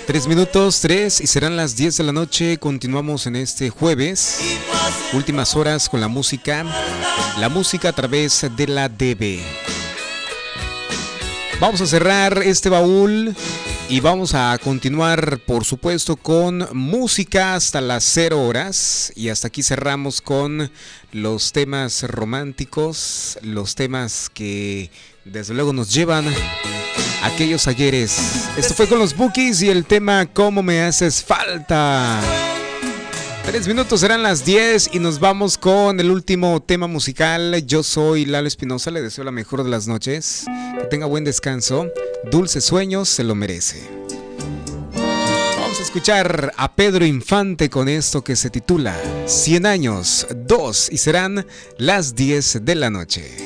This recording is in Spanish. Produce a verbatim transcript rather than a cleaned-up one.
Tres minutos, tres y serán las diez de la noche. Continuamos en este jueves. Últimas horas con la música. La música a través de la D B. Vamos a cerrar este baúl y vamos a continuar, por supuesto, con música hasta las cero horas. Y hasta aquí cerramos con los temas románticos, los temas que desde luego nos llevan a aquellos ayeres. Esto fue con los Bukis y el tema ¿Cómo me haces falta? Tres minutos serán las diez y nos vamos con el último tema musical. Yo soy Lalo Espinosa, le deseo la mejor de las noches. Que tenga buen descanso. Dulces sueños, se lo merece. Vamos a escuchar a Pedro Infante con esto que se titula cien años, dos y serán las diez de la noche.